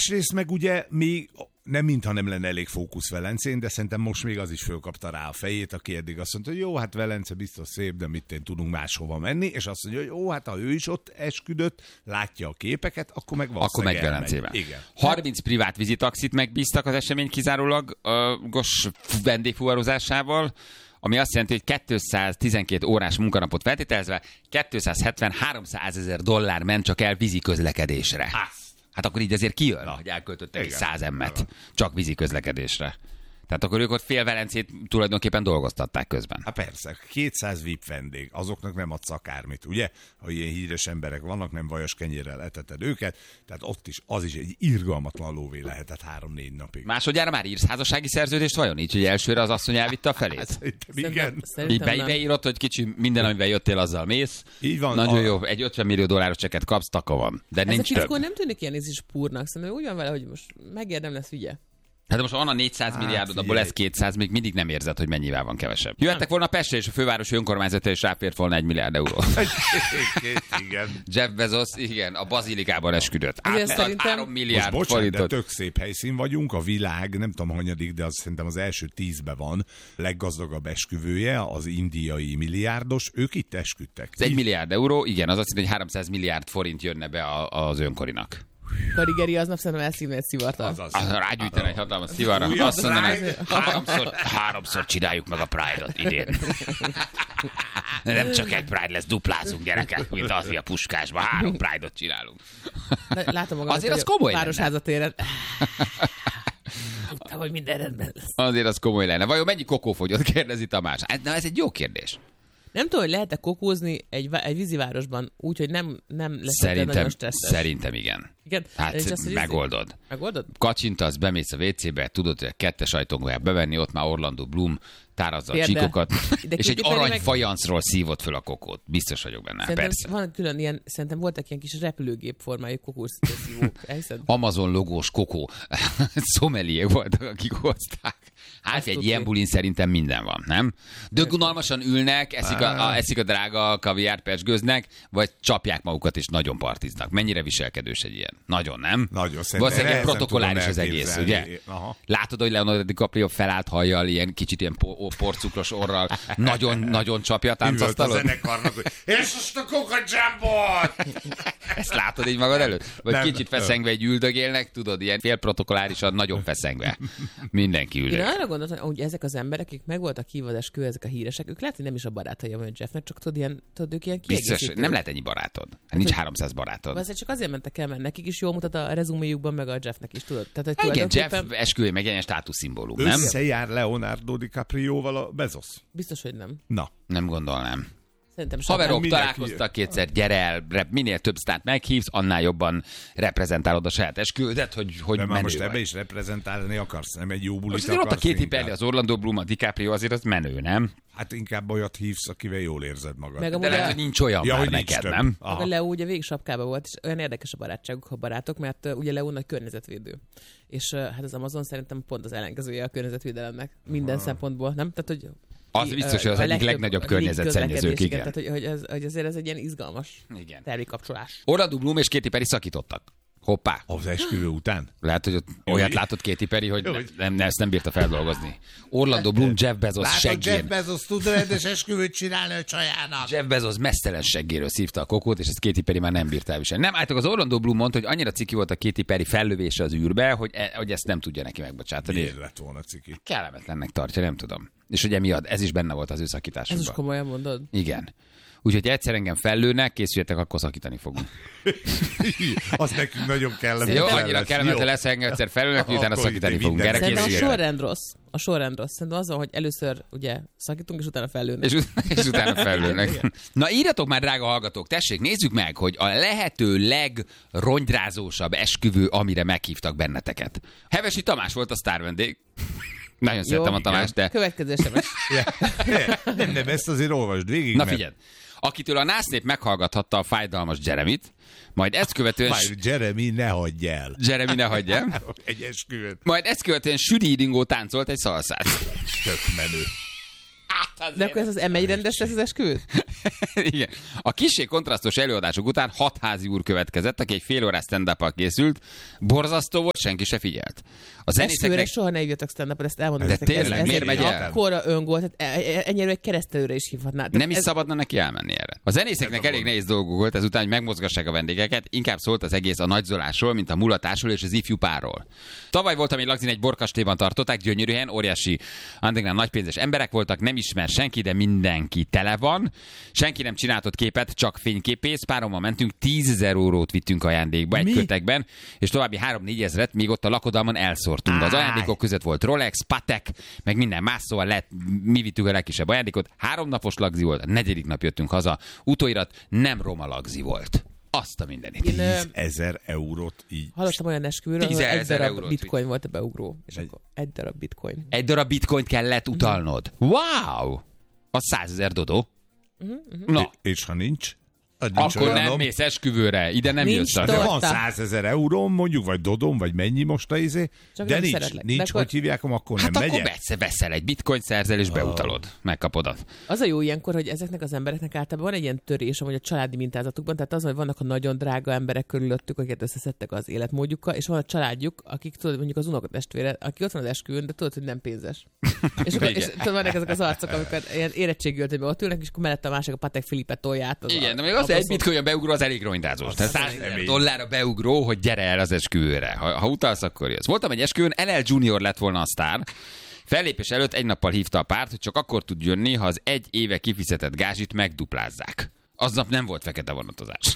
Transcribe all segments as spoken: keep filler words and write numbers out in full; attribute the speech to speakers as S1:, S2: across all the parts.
S1: Másrészt meg ugye még nem mintha nem lenne elég fókusz Velencén, de szerintem most még az is fölkapta rá a fejét, aki eddig azt mondta, hogy jó, hát Velence biztos szép, de mit én tudunk máshova menni, és azt mondja, hogy jó, hát ha ő is ott esküdött, látja a képeket, akkor meg
S2: Akkor meg Velencében. Igen. harminc privát vízitaxit megbíztak az esemény kizárólagos vendégfuvarozásával, ami azt jelenti, hogy kétszáztizenkét órás munkanapot feltételezve kétszázhetven-háromszázezer dollár ment csak el vízi közlekedésre. Hát akkor így azért kijön, hogy elköltöttek egy száz emmet csak vízi közlekedésre. Tehát akkor ők ott fél Velencét tulajdonképpen dolgoztatták közben.
S1: Hát persze, kétszáz vé i pé vendég, azoknak nem adsz akármit, ugye? Ha ilyen híres emberek vannak, nem vajas kenyérrel eteted őket, tehát ott is, az is egy irgalmatlan lóvé lehetett három-négy napig.
S2: Másodjára már írsz házassági szerződést vajon? Így, hogy elsőre az asszony elvitte a felét?
S1: Hát, szerintem igen.
S2: Szerintem így beírod, hogy kicsi minden, amivel jöttél, azzal mész.
S1: Így van.
S2: Nagyon
S1: a...
S2: jó, egy ötven millió dolláros csekket kapsz, taka van. De
S3: ez
S2: nincs
S3: a
S2: több.
S3: fickó nem tűnik ilyen is púrnak, szerintem úgy van vele, hogy most megérdem lesz ügye.
S2: Hát most van a négyszáz milliárdod, abból ez kétszáz, még mindig nem érzed, hogy mennyivel van kevesebb. Jöhettek volna Pestre, és a fővárosi önkormányzata is ráfért volna egy milliárd euró.
S1: Igen.
S2: Jeff Bezos, igen, a bazilikában esküdött.
S3: Átment
S2: három milliárd
S1: most bocsánat,
S2: forintot.
S1: de tök szép helyszín vagyunk, a világ, nem tudom hanyadik, de az szerintem az első tízbe van, leggazdagabb esküvője, az indiai milliárdos, ők itt esküdtek.
S2: Ez egy milliárd euró, igen, az azt jelenti, hogy háromszáz milliárd forint jönne be a, az önkorinak.
S3: Karigeri aznap szerintem elszívne egy szivartal.
S1: Azaz.
S2: Az rágyújtani egy hatalmas szivarra. Azt mondaná, hogy háromszor, háromszor csináljuk meg a Pride-ot idén. Nem csak egy Pride lesz, duplázunk gyerekek, mint az a Puskásban. Három Pride-ot csinálunk.
S3: Látom magam,
S2: azért az komoly lenne.
S3: Városházatéren. Tudtam, hogy minden rendben lesz.
S2: Azért az komoly lenne. Vajon mennyi kokófogyott, kérdezi Tamás? Na, ez egy jó kérdés.
S3: Nem tudom, hogy lehet-e kokózni egy, egy vízivárosban úgy, hogy nem, nem lesz
S2: Szerintem,
S3: nagyon stresszes.
S2: szerintem igen.
S3: Igen?
S2: Hát
S3: azt,
S2: megoldod.
S3: Megoldod?
S2: Kacsintasz, bemész a vécébe, tudod, hogy a kettes ajtón kell bevenni, ott már Orlando Bloom tárazza a csíkokat, és egy aranyfajanszról meg... szívott föl a kokót. Biztos vagyok benne,
S3: szerintem
S2: persze.
S3: Van külön ilyen, szerintem voltak ilyen kis repülőgép formájú kokószívók.
S2: Amazon logós kokó. Szomeliék voltak, akik hozták. Hát azt egy tudni. Ilyen bulin szerintem minden van, nem? Dögunalmasan ülnek, eszik a, a, eszik a drága kaviárt, persgőznek, vagy csapják magukat és nagyon partiznak. Mennyire viselkedős egy ilyen? Nagyon, nem?
S1: Nagyon,
S2: valószínűleg protokolláris az egész, ugye? Aha. Látod, hogy Leonardo DiCaprio felállt hajjal, ilyen kicsit ilyen po- porcukros orral, nagyon-nagyon csapja a táncasztalon.
S1: A zenekarnak, hogy és most a Coca Jambot!
S2: Ezt látod így magad előtt? Vagy nem, kicsit feszengve egy üldögélnek, tudod, ilyen félprotokollárisan, nagyon feszengve. Mindenki üldög.
S3: Én arra gondoltam, hogy ezek az emberek, akik meg voltak hívva az eskü, ezek a híresek, ők lehet, hogy nem is a barátai vagy Jeffnek, csak tudod, ilyen, tudod, ők ilyen kiegészítők.
S2: Biztos, nem lehet ennyi barátod. Hát nincs háromszáz barátod.
S3: Azért csak azért mentek el, mert nekik is jól mutat a rezuméjukban, meg a Jeffnek is, tudod. Tehát,
S2: hogy igen, Jeff esküvője meg ilyen státuszszimbólum, nem?
S1: Összejár Leonardo DiCaprioval a Bezos?
S3: Biztos, hogy nem.
S1: Na.
S2: Nem gondolnám.
S3: Szerintem
S2: haverok találkoztak kétszer, gyere el, minél több sztárt meghívsz, annál jobban reprezentálod a saját esküvődet, hogy, hogy
S1: de
S2: menő
S1: most
S2: vagy.
S1: ebbe is reprezentálni akarsz, nem egy jó bulit
S2: most
S1: akarsz.
S2: Most ott a Katy Perry, az Orlando Bloom, a DiCaprio, azért az menő, nem?
S1: Hát inkább olyat hívsz, akivel jól érzed magad.
S3: Meg
S2: de lehet, hogy nincs olyan ja, már neked, több. Nem?
S3: Meg a Leo ugye végig sapkában volt, és olyan érdekes a barátságuk, ha barátok, mert uh, ugye Leo nagy környezetvédő. És uh, hát az Amazon szerintem pont az ellenkezője a környezetvédelemnek. Minden Aha. szempontból, nem? Tehát, hogy
S2: az ki, biztos, hogy az egyik legnagyobb környezetszennyezők, igen.
S3: Tehát, hogy, hogy, ez, hogy azért ez egy ilyen izgalmas tervikapcsolás.
S2: Orlando Bloom és Katy Perry szakítottak. Hoppá.
S1: Az esküvő után?
S2: Lehet, hogy ott olyat látott Katy Perry, hogy ne, nem, ezt nem bírta feldolgozni. Orlando Bloom, Jeff Bezos seggén.
S1: Jeff Bezos tud rendes esküvőt csinálni a csajának.
S2: Jeff Bezos mesztelen seggéről szívta a kokót, és ezt Katy Perry már nem bírta elviselni. Nem, álltak az Orlando Bloom mondta, hogy annyira ciki volt a Katy Perry fellövése az űrbe, hogy, e, hogy ezt nem tudja neki megbocsátani.
S1: Miért lett volna ciki?
S2: Kellemetlennek tartja, nem tudom. És hogy emiatt ez is benne volt az ő szakításukban.
S3: Ez is komolyan mondod?
S2: Igen. Úgyhogy egyszer engem fellőnek, készüljetek, akkor szakítani fogunk.
S1: Az nekünk nagyon kellemetlen.
S2: Jó, annyira kellemetlen lesz, engem egyszer fellőnek, hogy utána szakítani fogunk. Gyere,
S3: szerintem a sorrend rossz. A sorrend rossz. Szerintem az van, hogy először ugye szakítunk, és utána fellőnek.
S2: És, ut- és utána fellőnek. Na írjatok már, drága hallgatók, tessék, nézzük meg, hogy a lehető legrongyrázósabb esküvő, amire meghívtak benneteket. Hevesi Tamás volt a sztárvendég. Nagyon szeretem a Tamást, de...
S3: Következő es em es.
S1: Nem, nem, ezt azért olvasd végig.
S2: Na figyeld, akitől a násznép meghallgathatta a fájdalmas Jeremit, majd ezt követően...
S1: Már Jeremy, ne hagyj el.
S2: Jeremy, ne hagyj el.
S1: Egy esküvőt.
S2: Majd ezt követően Süri Ringó táncolt egy szalszát.
S1: Tök menő.
S3: De akkor ez az em egy rendes lesz az esküvőt?
S2: Igen. A kissé kontrasztos előadások után hat házi úr következett, aki egy fél órás stand-up-al készült. Borzasztó volt, senki se figyelt. A
S3: zenészeknek... soha ne hívjatok stand-up-ot, ezt elmondom.
S2: De tényleg, ez, miért megy el?
S3: Akkora öngól, tehát ennyire egy keresztelőre is hívhatná.
S2: Nem is
S3: ez...
S2: szabadna neki elmenni erre. A zenészeknek elég nehéz dolguk volt, ezután, hogy megmozgassák a vendégeket, inkább szólt az egész a nagyzolásról, mint a mulatásról és az ifjú párról. Tavaly voltam én Lagzin, egy borkastélyban tartották, gyönyörű helyen, óriási, andignál nagypénzes emberek voltak, nem ismer senki, de mindenki tele van. Senki nem csináltott képet, csak fényképész. Párommal mentünk, tízezer eurót vittünk ajándékba egy Mi? kötekben, és további három-négy ezret még ott a lakodalman elszórtunk. Az ajándékok között volt Rolex, Patek, meg minden más, szóval lehet, mi vittük a legkisebb ajándékot. Háromnapos Lagzi volt, a negyedik nap jöttünk haza. Utóirat nem roma Lagzi volt. Azt a mindenit.
S1: tízezer eurót így.
S3: Hallottam olyan esküvőről, hogy egy darab bitcoin volt a beugró. És egy... akkor egy darab bitcoin.
S2: Egy darab bitcoint kellett utalnod. Wow! Az százezer dodó.
S3: Uh-huh, uh-huh.
S2: Na.
S1: És ha nincs?
S2: Akkor nem olyanom. Mész esküvőre, ide nem jössz.
S1: De van százezer euróm mondjuk, vagy dodom, vagy mennyi most a izé, csak de nincs, szeretlek. nincs, de hogy akkor... hívják, akkor
S2: hát
S1: nem
S2: akkor
S1: megyek.
S2: Hát akkor veszel egy bitcoin, szerzel és beutalod. Megkapod.
S3: Az a jó ilyenkor, hogy ezeknek az embereknek általában van egy ilyen törés, amúgy a családi mintázatukban, tehát az, hogy vannak a nagyon drága emberek körülöttük, akiket összeszedtek az életmódjukkal, és van a családjuk, akik tudod, mondjuk az unokatestvére, aki ott van az esküvőn, de tudod, hogy nem pénzes. és, akkor, és tudod, vannak ezek az arcok, amikor ilyen érettségültében ott ülnek, és akkor mellett a másik a Patek Philippe tolját.
S2: Igen, de még az egy bitcoin beugró az elég rongydázós. Tehát száz dollár a beugró, hogy gyere el az esküvőre. Ha, ha utalsz, akkor jössz. Voltam egy esküvőn, el el Junior lett volna a sztár. Fellépés előtt egy nappal hívta a párt, hogy csak akkor tud jönni, ha az egy éve kifizetett gázsit megduplázzák. Aznap nem volt fekete vonatozás.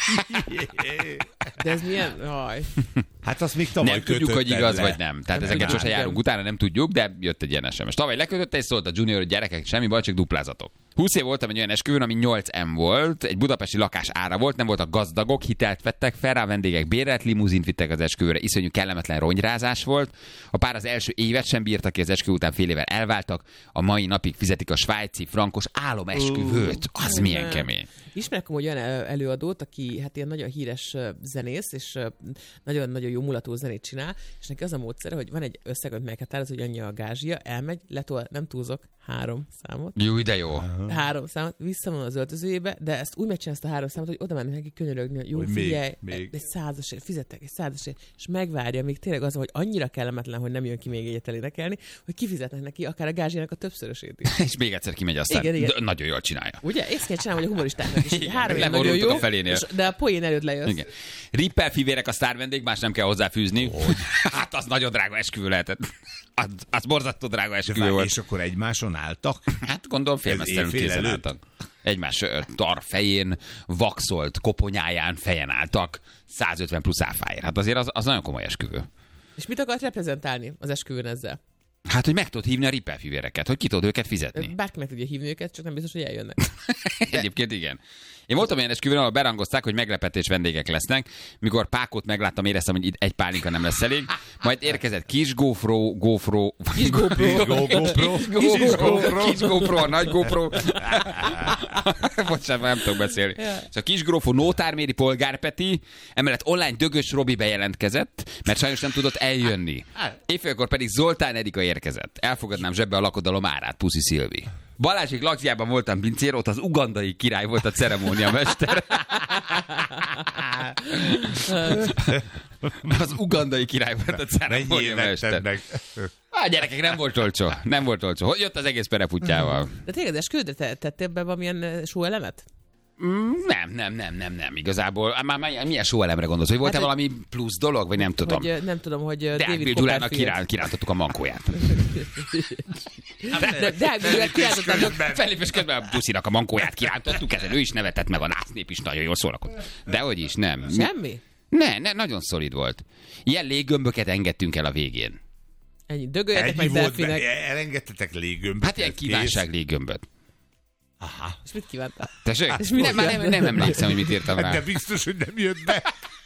S3: De ez milyen? Haj.
S1: Hát azt még tavaly
S2: nem tudjuk, hogy igaz
S1: le.
S2: vagy nem. Tehát nem ezeket sose járunk utána, nem tudjuk, de jött egy ilyen es em es. Tavaly lekötötte és szólt a Junior, hogy gyerekek, semmi baj, csak duplázatok. húsz év voltam egy olyan esküvőn, ami nyolc em volt, egy budapesti lakás ára volt, nem voltak gazdagok, hitelt vettek fel rá, vendégek bérelt limuzint vittek az esküvőre, iszonyú kellemetlen ronyrázás volt. A pár az első évet sem bírtak ki, az esküvő után fél évvel elváltak, a mai napig fizetik a svájci frankos álomesküvőt. Az milyen kemény.
S3: Ismerek amúgy olyan előadót, aki hát ilyen nagyon híres zenész, és nagyon-nagyon jó mulató zenét csinál, és neki az a módszere, hogy van egy összeg, amit meghatároz, hogy annyi a gázsia, elmegy, letol, nem túlzok, három számot.
S2: Jó, de jó.
S3: Három számot, visszavon az öltözőjébe, de ezt úgy megcsinálsz a három számot, hogy oda mennek neki könyörögni, hogy jó, hogy figyelj, még, még. egy százasért, fizettek egy százasért, és megvárja, még tényleg az, hogy annyira kellemetlen, hogy nem jön ki még egyet elénekelni, hogy kifizetnek neki akár a gázsiának a többszörösét is.
S2: És még egyszer kimegy, aztán igen, igen. Nagyon jól csinálja.
S3: Ugye? Ész kell csinálni, hogy a humoristáknak is. Három év nagyon jó, és, de a poén előtt lejössz.
S2: Igen. Rippel fivérek a sztár vendég, más nem kell hozzáfűzni. Oh. Hát az nagyon drága esküvő lehetett. Az, az borzasztó drága esküvő volt.
S1: És akkor egymáson álltak?
S2: Hát gondolom félmeztelenül kézen álltak. Egymás tar fején, vaxolt koponyáján fejen álltak, százötven plusz áfáért. Hát azért az, az nagyon komoly esküvő.
S3: És mit akart reprezentálni az esküvőn ezzel?
S2: Hát, hogy meg tudod hívni a Rippel fivéreket, hogy ki tudod őket fizetni.
S3: Bárki meg tudja hívni őket, csak nem biztos, hogy eljönnek.
S2: Egyébként igen. Én voltam olyan esküvőn, ahol berangozták, hogy meglepetés vendégek lesznek. Mikor Pákot megláttam, éreztem, hogy itt egy pálinka nem lesz elég. Majd érkezett kis GoPro, GoPro,
S3: kis GoPro,
S2: GoPro, kis GoPro, kis GoPro, a nagy GoPro. Bocsánat, nem tudok beszélni. Szóval kis GoPro, Nótárméri Polgárpeti, emellett online Dögös Robi bejelentkezett, mert sajnos nem tudott eljönni. Éjfélkor pedig Zoltán Erika érkezett. Elfogadnám zsebbe a lakodalom árát, Puszi Szilvi. Balázsék Lagziában voltam pincér, ott az ugandai király volt a ceremóniamester. Az ugandai király volt a ceremóniamester. A gyerekek, nem volt olcsó. Nem volt olcsó. Hogy jött az egész pereputjával.
S3: De tényleg esküvőre te, tettél be valamilyen show-elemet?
S2: Mm, nem, nem, nem, nem, nem. Igazából. Már milyen show-elemre gondolsz? Hogy volt-e hát, valami plusz dolog? Vagy nem tudom.
S3: Hogy, nem tudom, hogy
S2: de
S3: David
S2: Gyulának király, kirántottuk a mankóját.
S3: De Dávid kirántottuk.
S2: Fellépés közben a Puszinak a mankóját kirántottuk, ezen ő is nevetett, meg a násznép is nagyon jól szórakozott. Dehogy is, nem.
S3: Semmi?
S2: Ne, ne, nagyon szolid volt. Ilyen léggömböket engedtünk el a végén.
S3: Ennyi, dögöljetek meg delfinek.
S1: Elengedtetek léggömböt.
S2: Hát ilyen kívánság léggömböt.
S3: Aha. És mit kívántál?
S2: Tessék? És mit nem, nem, nem emlékszem, hogy mit írtam rá.
S1: De biztos, hogy nem jött be.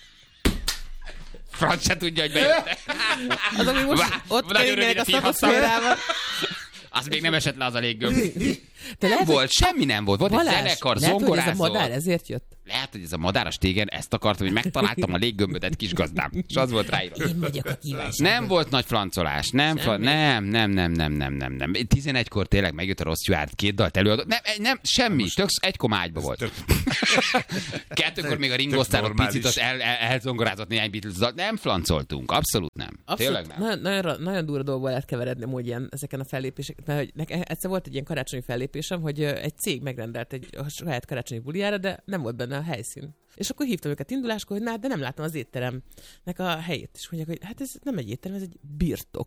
S2: Franc se tudja, hogy bejött.
S3: Az, ami most Vá, ott keringenek a szatoszférával.
S2: Az még nem esett le az a léggömb. Nem volt, semmi nem volt. Volt egy zenekar, zongorázó.
S3: Lehet, hogy ez a madár ezért jött?
S2: Lehet, látod, hogy ez a madáras tégen ezt akartam, hogy megtaláltam a léggömbödet, kis gazdám. És az volt ráírva.
S3: Én megyek a kívánság.
S2: Nem volt nagy flancolás. Nem, flan- nem, nem, nem, nem, nem, nem, nem. tizenegykor tényleg megjött a Ross Stewart, két dalt előadott. Nem, nem, semmi. Tök egy komágyba volt.
S1: Tök...
S2: Kettőkor még a Ringo Starr picit az el, el, elzongorázott néhány Beatles dalt. Nem flancoltunk. Abszolút nem.
S3: Abszolút,
S2: Tényleg nem.
S3: Nagyon, nagyon, nagyon durva dolgokból lehet keveredni amúgy ilyen, ezeken a fellépéseken. Mert hogy nekem egyszer volt egy ilyen karácsonyi fellépésem, hogy egy cég megrendelt egy a saját karácsonyi bulijára, de nem volt benne a helyszín. És akkor hívtam őket induláskor, hogy na, de nem látom az étteremnek a helyét. És mondják, hogy hát ez nem egy étterem, ez egy birtok.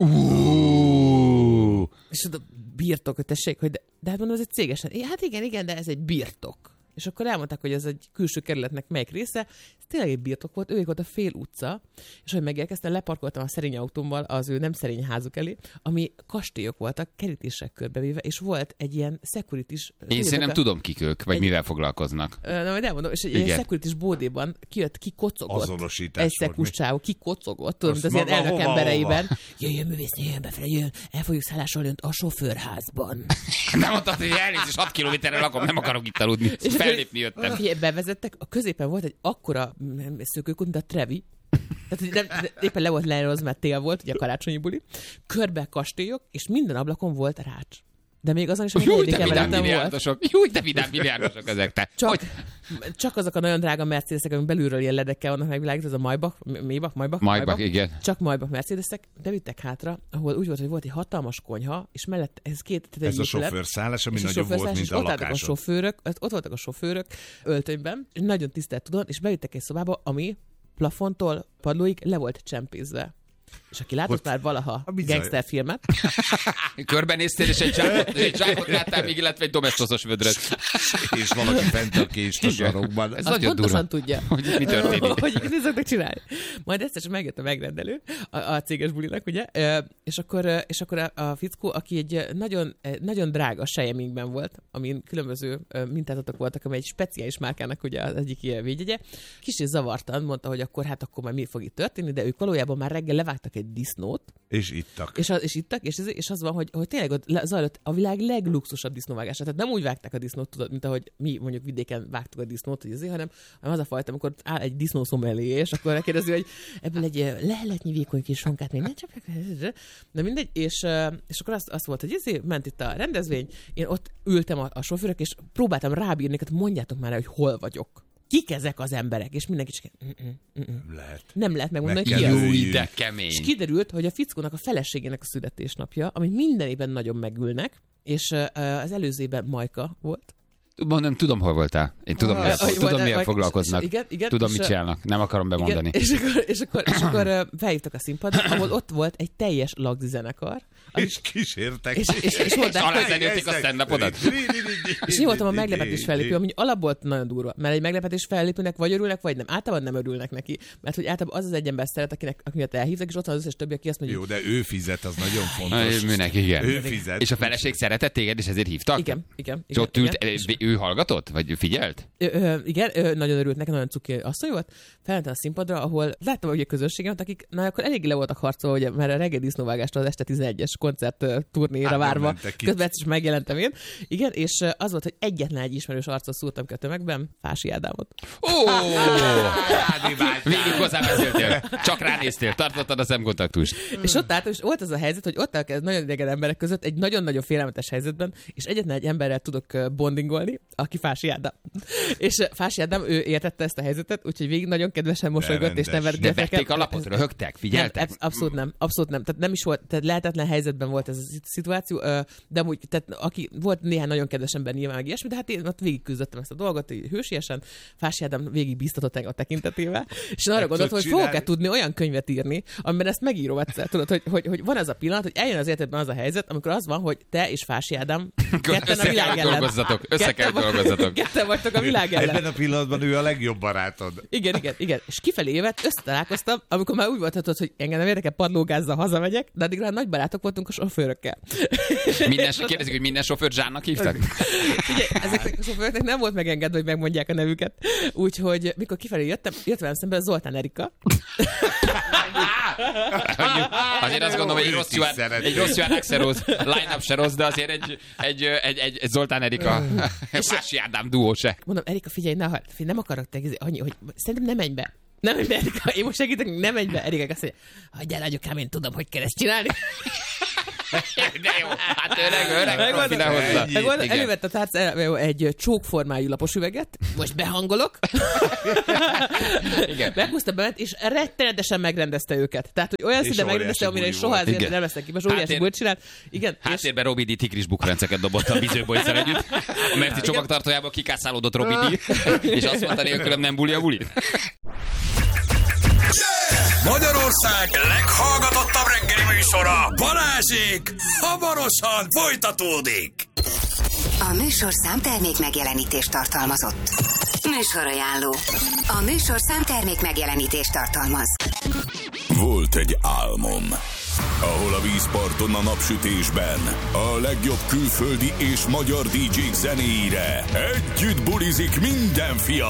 S2: Uh.
S3: És oda birtok, hogy tessék, hogy de, de hát mondom, ez egy cégesen. Hát igen, igen, de ez egy birtok. És akkor elmondták, hogy ez egy külső kerületnek melyik része. Ez tényleg egy birtok volt, ők volt a fél utca, és hogy megérkeztem, leparkoltam a szerény autómmal az ő nem szerény házuk elé, ami kastélyok voltak, kerítések körbevéve, és volt egy ilyen securities...
S2: Én szerintem a... tudom, kik ők, vagy egy... mivel foglalkoznak.
S3: Na, majd elmondom, és egy Igen. ilyen securities bódéban kijött, kikocogott.
S1: Azonosítás
S3: egy szekus csávó, kikocogott, tudod, az ilyen elnök embereiben. Jöjjön, művész, jöjjön befele, jöjjön, el fogjuk szállásolni a sofőrházban.
S2: Nem mondtad, hogy elnézést, hat kilométerre lakom, nem akarok itt aludni. Fellépni jöttem.
S3: Bevezettek, a középen volt egy akkora szökőkút, mint a Trevi. Tehát nem, éppen le volt leírozva, mert tél volt, ugye a karácsonyi buli. Körbe kastélyok, és minden ablakon volt rács. De még azon is, hogy
S2: Júj, de vidám milliárdosok. Júj, de vidám milliárdosok ezek te.
S3: Csak, hogy... csak azok a nagyon drága Mercedesek, amik belülről ilyen ledekkel vannak megvilágítva, ez a Maybach, Maybach, Maybach,
S2: Maybach, igen.
S3: Csak Maybach Mercedesek, de vittek hátra, ahol úgy volt, hogy volt egy hatalmas konyha, és mellett ez két...
S1: Ez egy a sofőrszállás, ami nagyobb volt, mint a lakáson.
S3: A sofőrök, ott voltak a sofőrök öltönyben, és nagyon tisztelt tudom, és bevittek egy szobába, ami plafontól padlóig le volt csempészve. És aki látott már valaha gangsterfilmet...
S2: Körbenéztél, és egy zsákot, egy zsákot láttál még, illetve egy domesztoszos vödröt.
S1: És valaki fent a kést a sarokban.
S2: Ez
S3: azt
S2: nagyon
S3: pontosan
S2: durva.
S3: Tudja.
S2: Hogy mi történik.
S3: Hogy így szoktak csinálni. Majd egyszer csak megjött a megrendelő a, a céges bulinak, ugye? És akkor, és akkor a, a fickó, aki egy nagyon, nagyon drága sejemingben volt, amin különböző mintázatok voltak, amely egy speciális márkának ugye az egyik ilyen védjegye, kicsit zavartan mondta, hogy akkor hát akkor már mi fog itt történni, de ők valójában már reggel levágtak egy disznót.
S1: És ittak.
S3: És, az, és ittak, és, ez, és az van, hogy, hogy tényleg ott zajlott a világ legluxusabb disznóvágása. Tehát nem úgy vágták a disznót, tudod, mint ahogy mi mondjuk vidéken vágtuk a disznót, hogy azért, hanem, hanem az a fajta, amikor áll egy disznószom elé, és akkor megkérdezi, hogy ebből egy leheletnyi vékony kis sonkát még ne csapják. De mindegy, és, és akkor azt, azt volt, hogy ezért ment itt a rendezvény, én ott ültem a, a sofőrök, és próbáltam rábírni, hogy mondjátok már el, hogy hol vagyok. Kik ezek az emberek? És mindenki csak...
S1: Lehet.
S3: Nem lehet megmondani,
S1: Meg
S3: hogy ki
S2: az. Jó, de kemény.
S3: És kiderült, hogy a fickónak a feleségének a születésnapja, amit minden évben nagyon megülnek, és uh, az előző évben Majka volt.
S2: Nem tudom, hol voltál. Én tudom, ah, miért, tudom, tudom miért foglalkoznak.
S3: Igen, igen,
S2: tudom, mit csinálnak. Nem akarom bemondani.
S3: Igen, és akkor, és akkor, és akkor felhívtak a színpadra, ahol ott volt egy teljes lagzi zenekar.
S1: És kísértek.
S3: És, és, és mondták,
S2: hogy... Alázenélték a stand-upodat.
S3: És mi voltam a meglepetés fellépő, ami alapból nagyon durva. Mert egy meglepetés fellépőnek vagy örülnek, vagy nem. Általában nem örülnek neki. Mert hogy általában az az egy ember szeret, akinek, akinek elhívtak, és ott van az összes többi, aki azt mondja.
S1: Jó, de ő fizet, az nagyon fontos.
S2: Műnek, igen.
S1: Ő fizet.
S2: És a feleség szeretett téged, és ezért hívtak?
S3: Igen, igen.
S2: És ott ült, ő hallgatott? Vagy figyelt?
S3: Ö, ö, igen, ö, nagyon örült, nekem nagyon cuki asszony volt. Felmentem a színpadra, ahol láttam, hogy a közönségemet, akik na, akkor elég le voltak harcolva, hogy már a reggel disznóvágástól az este tizenegyes koncert uh, turnéra hát, várva. Közben is megjelentem én. Igen, és uh, az volt, hogy egyetlen egy ismerős arcot szúrtam ki a tömegben, Fási Ádámot.
S2: Ó! Végig hozzá beszéltél. Csak ránéztél, tartottad a szemkontaktust.
S3: És ott álltam, és volt az a helyzet, hogy ott állok nagyon idegen emberek között, egy nagyon-nagyon félelmetes helyzetben, és egyetlen egy emberrel tudok bondingolni, aki Fási Ádám. És Fási Ádám, ő értette ezt a helyzetet, úgygyúgy végig nagyon kedvesen mosolygott, és nem vert.
S2: De vették a lapot, röhögtek, figyeltek?
S3: Nem, abszolút nem, abszolút nem. Tehát nem is volt, tehát lehetetlen helyzetben volt ez a szituáció, de amúgy, tehát aki volt néhány nagyon kedves ember nyilván meg ilyesmi, de hát én ott végig küzdöttem ezt a dolgot, hősiesen. Fási Ádám végig bíztatott engem a tekintetével, és én arra gondoltam, hogy fogok-e tudni olyan könyvet írni, amiben ezt megírom egyszer. Tudod, hogy, hogy, hogy van az a pillanat, hogy eljön az életedben az a helyzet, amikor az van, hogy te és Fási Ádám ketten a világ ellen.
S2: Össze kell dolgozzatok.
S3: Ketten vagytok a világ ellen.
S1: Ebben a pillanatban ő a legjobb barátod.
S3: Igen, igen, igen. És kifelé évet összetalálkoztam, amikor már úgy volt, hogy engem nem érdekel, padlógázzal hazamegyek, de addigra nagy barátok voltunk a sofőrökkel.
S2: Minden, kérdezik, hogy minden sofőrt Zsánnak hívtak?
S3: Ugye, ezeknek a sofőröknek nem volt megengedve, hogy megmondják a nevüket. Úgyhogy mikor kifelé jöttem, jött velem szemben Zoltán Erika.
S2: Azért azt gondolom, hogy egy rossz Juan, egy rossz Juan Axl Rose line-up se rossz, de azért egy, egy, egy, egy, egy Zoltán Erika, Mási Ádám duó se.
S3: Mondom, Erika, figyelj, ne, nem akarok te, annyi, hogy szerintem nem menj be. Nem menj be, Erika, én most segítek, nem menj be. Erika azt mondja, hagyjál, anyukám, én tudom, hogy kell ezt csinálni.
S2: De jó, hát öreg, öreg, profi lehozza.
S3: Elővett a tárc egy csókformájú lapos üveget, most behangolok. Igen. Meghúzta bemet, és rettenetesen megrendezte őket. Tehát, hogy olyan szinte megrendezte, amire soha ezért nem lesznek képes, óriási bult csinált. Igen.
S2: Háttérben Robi D. tigris bukrenceket dobott a Bizőbolyszer együtt. A Merci csomagtartójába kikászálódott Robi D. És azt mondta, nélkülem nem buli a buli.
S4: Magyarország leghallgatottabb reggeli műsora, Balázsék hamarosan folytatódik.
S5: A műsorszám termék megjelenítést tartalmazott. Műsorajánló. A műsorszám termék megjelenítést tartalmaz.
S4: Volt egy álmom, ahol a vízparton a napsütésben a legjobb külföldi és magyar dé jék zenéire együtt bulizik minden fiatal.